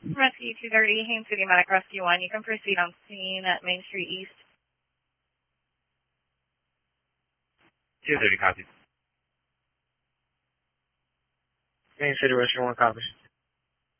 Rescue 230, Haines City Medic Rescue 1. You can proceed on scene at Main Street East. 230, copy. Main City Rescue 1, copy.